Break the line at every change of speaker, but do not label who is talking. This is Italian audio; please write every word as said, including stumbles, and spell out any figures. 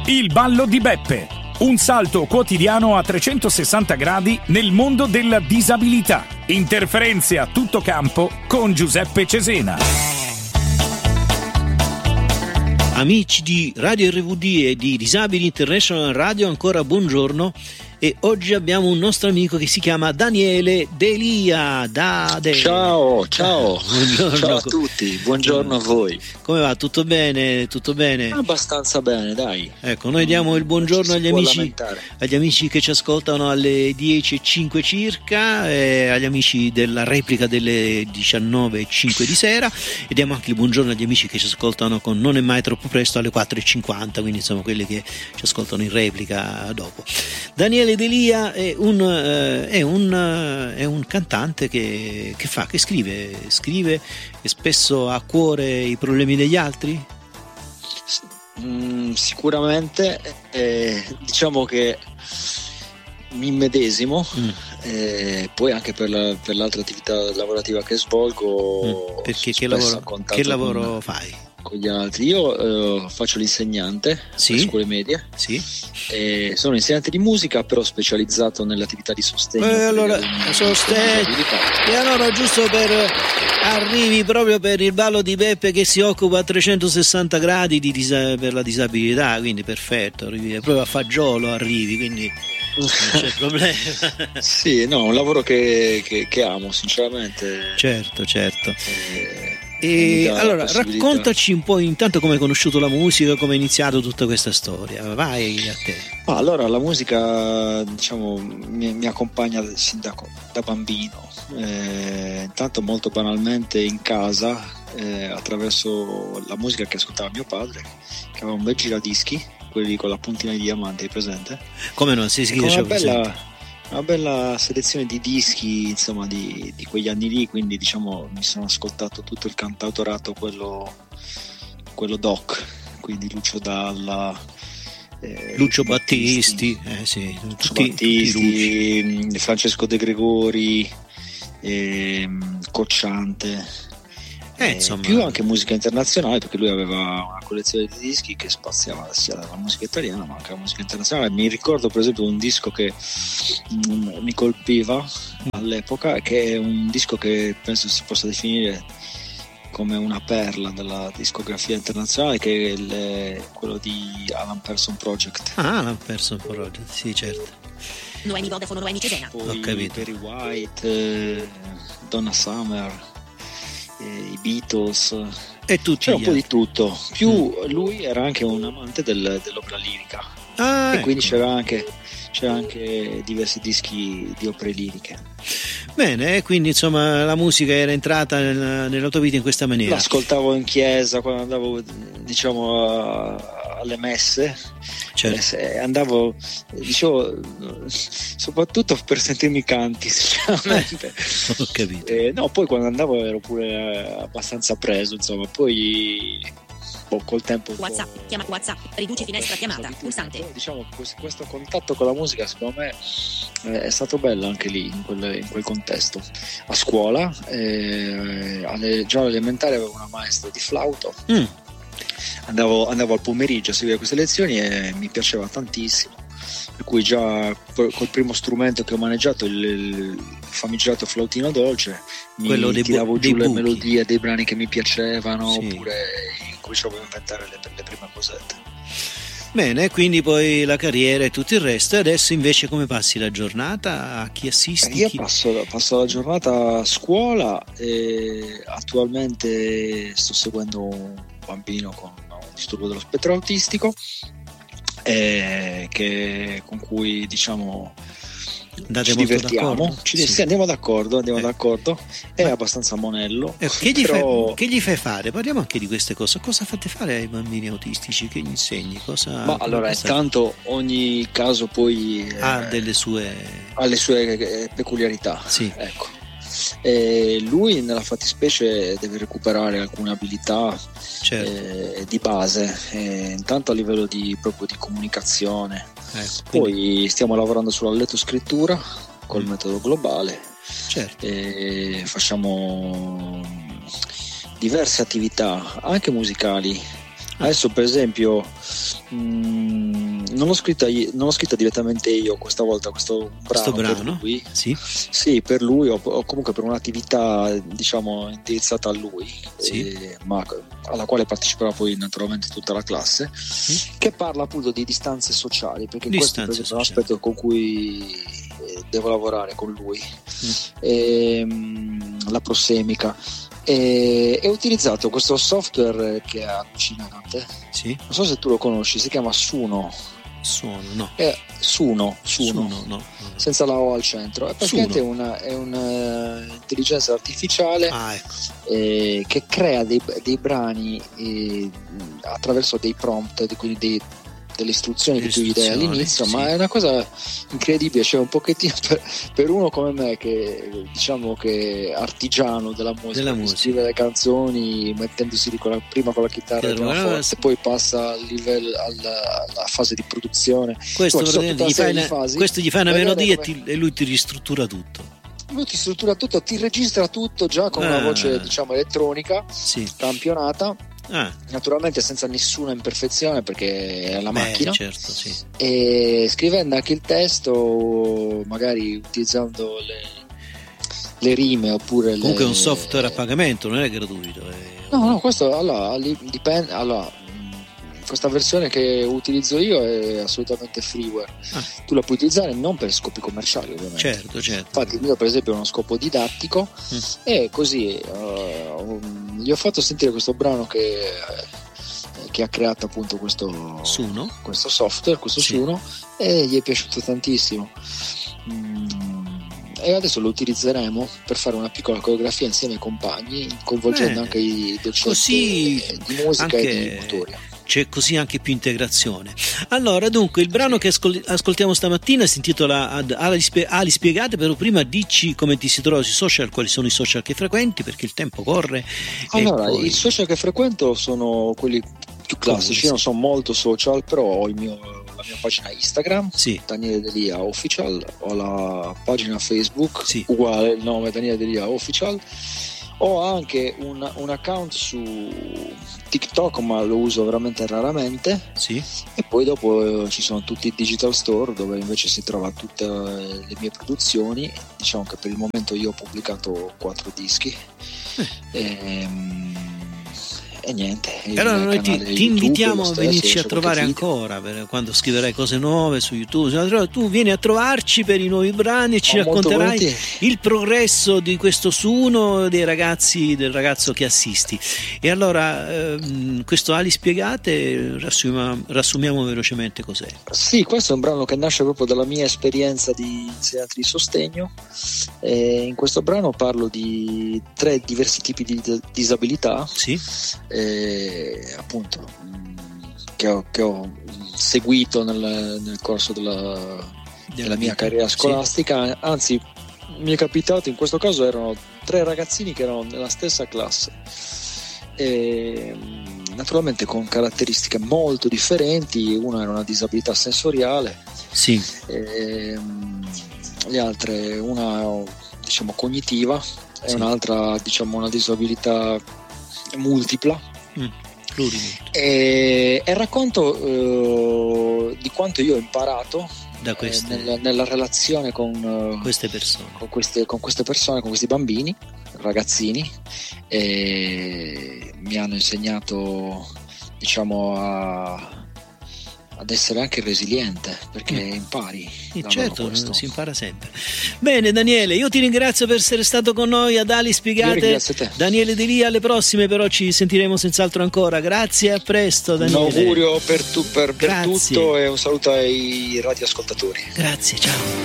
Il ballo di Beppe, un salto quotidiano a trecentosessanta gradi nel mondo della disabilità. Interferenze a tutto campo con Giuseppe Cesena.
Amici di Radio R V D e di Disabili International Radio, ancora buongiorno. E oggi abbiamo un nostro amico che si chiama Daniele Delia. Da De...
Ciao, ciao.
Buongiorno.
Ciao a tutti, buongiorno a voi.
Come va? Tutto bene? Tutto bene?
Abbastanza bene, dai.
Ecco, noi diamo il buongiorno agli amici,
lamentare.
agli amici che ci ascoltano alle dieci e cinque circa, e agli amici della replica delle diciannove e cinque di sera, e diamo anche il buongiorno agli amici che ci ascoltano con Non è mai troppo presto alle quattro e cinquanta, quindi insomma quelli che ci ascoltano in replica dopo. Daniele Delia è un, uh, è un, uh, è un cantante che, che fa, che scrive, scrive e spesso ha a cuore i problemi degli altri?
Mm, sicuramente, eh, diciamo che mi immedesimo, mm. eh, poi anche per, la, per l'altra attività lavorativa che svolgo.
Mm, perché che lavoro, che lavoro
con,
fai?
Con gli altri. Io eh, faccio l'insegnante
sì?
alle scuole medie.
Sì.
E sono insegnante di musica, però specializzato nell'attività di sostegno.
E allora, sostegno. E allora, giusto per arrivi proprio per il ballo di Beppe che si occupa a trecentosessanta gradi di disa- per la disabilità, quindi perfetto, arrivi proprio a fagiolo, arrivi, quindi non c'è problema.
Sì, no, un lavoro che, che, che amo, sinceramente.
Certo, certo.
Eh,
E allora raccontaci un po' intanto come hai conosciuto la musica, come è iniziato tutta questa storia. Vai a te.
Ah, allora la musica, diciamo, mi, mi accompagna sin da, da bambino, eh, intanto molto banalmente in casa, eh, attraverso la musica che ascoltava mio padre, che aveva un bel giradischi, quelli con la puntina di diamante, hai presente?
Come no, si scrive
una bella una bella selezione di dischi, insomma, di, di quegli anni lì, quindi diciamo mi sono ascoltato tutto il cantautorato, quello quello doc, quindi Lucio Dalla, eh,
Lucio Battisti, Battisti, eh, sì,
Lucio
tutti,
Battisti
tutti
Francesco De Gregori, eh, Cocciante,
eh, insomma,
più anche musica internazionale, perché lui aveva una collezione di dischi che spaziava sia dalla musica italiana ma anche la musica internazionale. Mi ricordo per esempio un disco che mm, mi colpiva all'epoca, che è un disco che penso si possa definire come una perla della discografia internazionale, che è il, quello di Alan Parsons Project.
Ah, Alan Parsons Project, sì, certo.
Noemi Vodafone, Noemi Cesena.
Poi
ho capito.
Perry White, eh, Donna Summer, eh, i Beatles,
e tutti
c'era un po'
altri.
di tutto. Più mm. lui era anche un amante del, dell'opera lirica,
ah,
e
ecco.
quindi c'era anche, c'era anche diversi dischi di opere liriche.
Bene, quindi insomma la musica era entrata nella, nella tua vita in questa maniera.
L'ascoltavo in chiesa quando andavo, diciamo, a, alle messe.
Certo.
Eh, andavo, dicevo, soprattutto per sentirmi canti, sinceramente.
Eh, ho capito.
Eh, no, poi quando andavo ero pure abbastanza preso, insomma, poi boh, col tempo.
WhatsApp, chiama WhatsApp, riduci finestra
eh,
chiamata,
abitudine.
pulsante.
Però, diciamo, questo contatto con la musica secondo me eh, è stato bello anche lì, in quel, in quel contesto. A scuola, eh, alle, già all'elementare avevo una maestra di flauto.
Mm.
Andavo, andavo al pomeriggio a seguire queste lezioni e mi piaceva tantissimo, per cui già col primo strumento che ho maneggiato, il, il famigerato flautino dolce, mi
Quello dei
tiravo
bu-
giù
dei
le
buchi.
melodie dei brani che mi piacevano,
Sì.
oppure cominciavo a inventare le, le prime cosette.
Bene, quindi poi la carriera e tutto il resto. E adesso invece come passi la giornata? A chi assisti?
Io
Chi...
passo, passo la giornata a scuola e attualmente sto seguendo un bambino con un disturbo dello spettro autistico, eh, che, con cui diciamo
Andate
ci
molto
divertiamo,
d'accordo?
ci,
Sì.
sì, andiamo d'accordo, andiamo
Eh.
d'accordo. È
Ma-
abbastanza monello,
Eh, che, gli
però...
fai, che gli fai fare? Parliamo anche di queste cose. Cosa fate fare ai bambini autistici? Che gli insegni? Cosa,
Ma allora,
cosa...
intanto ogni caso poi eh,
ha delle sue...
ha le sue eh, peculiarità.
Sì.
Ecco. E lui nella fattispecie deve recuperare alcune abilità
Certo.
eh, di base, eh, intanto a livello di, proprio di comunicazione.
Ecco, quindi-
Poi stiamo lavorando sulla lettoscrittura col
Mm.
metodo globale.
certo.
E facciamo diverse attività anche musicali. Adesso per esempio Mm, non l'ho scritta io, non l'ho scritta direttamente io questa volta questo brano,
questo brano?
per lui.
Sì.
Sì, per lui o, o comunque per un'attività diciamo indirizzata a lui,
Sì.
eh, ma alla quale parteciperà poi naturalmente tutta la classe,
Sì.
che parla appunto di distanze sociali, perché
Distanze
questo per esempio, è un
sociali.
aspetto con cui eh, devo lavorare con lui.
Mm.
Ehm, la prossemica. E ho utilizzato questo software che è allucinante,
Sì.
non so se tu lo conosci, si chiama Suno.
Suono, no.
È Suno, Suno,
Suono, no. no.
senza la O al centro. È praticamente
Suno.
una, è un'intelligenza artificiale
Ah, ecco.
eh, che crea dei, dei brani eh, attraverso dei prompt, quindi dei, delle istruzioni
Le
che tu gli dai
istruzioni,
all'inizio,
sì.
ma è una cosa incredibile, cioè un pochettino per, per uno come me che diciamo che è artigiano della musica,
Della
che
musica.
scrive le canzoni mettendosi lì con la, prima con la chitarra e il
Chiaro,
pianoforte,
sì.
poi passa al livello, alla, alla fase di produzione.
Questo,
Insomma, ci sono
praticamente
tutta una
gli fai
serie di
una,
fasi.
questo gli fai una
Vedere
melodia e,
come-
ti- e lui ti ristruttura tutto.
lui ti struttura tutto, ti registra tutto già con una
Ah.
voce diciamo elettronica
Sì.
campionata,
Ah,
naturalmente senza nessuna imperfezione perché è la
beh,
macchina,
certo, sì.
e scrivendo anche il testo, magari utilizzando le, le rime oppure
Comunque è
le...
un software a pagamento, non è gratuito. È...
No, no, questo allora li- dipende. Allora, mh, questa versione che utilizzo io è assolutamente freeware.
Ah.
Tu la puoi utilizzare non per scopi commerciali, ovviamente.
Certo, certo.
Infatti, il mio, per esempio, è uno scopo didattico,
Mm.
e così eh, um, gli ho fatto sentire questo brano che, eh, che ha creato appunto questo,
Suno?
questo software, questo
Sì.
Suno, e gli è piaciuto tantissimo. Mm, e adesso lo utilizzeremo per fare una piccola coreografia insieme ai compagni, coinvolgendo
Bene.
anche i docenti
Così
di musica
anche-
e di motoria.
C'è così anche più integrazione. Allora, dunque, il brano che ascol- ascoltiamo stamattina si intitola Ad- Ali, Spie- Ali Spiegate, però prima dici come ti si trova sui social, quali sono i social che frequenti, perché il tempo corre. e
Allora,
poi-
i social che frequento sono quelli più classici,
Comuni,
non sono molto social, però ho il mio, la mia pagina Instagram,
Sì,
Daniele Delia Official, ho la pagina Facebook,
Sì.
uguale il nome Daniele Delia Official, ho anche un, un account su TikTok, ma lo uso veramente raramente,
sì.
e poi dopo eh, ci sono tutti i digital store dove invece si trova tutte le mie produzioni. Diciamo che per il momento io ho pubblicato quattro dischi. Ehm, E niente, il
Allora noi ti,
canale
ti
YouTube
invitiamo
lo
a
stesso,
venirci
c'è
a trovare
qualche video.
ancora per quando scriverai cose nuove su YouTube. Allora, tu vieni a trovarci per i nuovi brani e ci
Oh, molto
racconterai
volentieri.
il progresso di questo Suno, dei ragazzi, del ragazzo che assisti. E allora ehm, questo Ali Spiegate rassuma- rassumiamo velocemente cos'è.
Sì, questo è un brano che nasce proprio dalla mia esperienza di insegnante di sostegno. E in questo brano parlo di tre diversi tipi di di- disabilità,
Sì?
eh, appunto mh, che ho, che ho seguito nel, nel corso della, della mia
vita.
carriera
Sì.
scolastica. Anzi, mi è capitato, in questo caso erano tre ragazzini che erano nella stessa classe, e, mh, naturalmente con caratteristiche molto differenti. Una era una disabilità sensoriale,
Sì.
e, mh, le altre una diciamo cognitiva e
Sì.
un'altra diciamo una disabilità multipla.
Mm. Plurimulto.
E, e racconto eh, di quanto io ho imparato
Da
eh,
queste,
nella, nella relazione con, eh,
queste persone.
con, queste, con queste persone, con questi bambini, ragazzini, e mi hanno insegnato diciamo a, ad essere anche resiliente, perché
Mm.
impari
Sì,
da
certo,
questo.
si impara sempre. Bene Daniele, io ti ringrazio per essere stato con noi ad Ali
Io
Spiegate.
ringrazio te.
Daniele Delia, alle prossime però ci sentiremo senz'altro ancora. Grazie, a presto
Un
Daniele.
augurio per, tu- per- per
Grazie.
tutto, e un saluto ai radioascoltatori.
Grazie, ciao.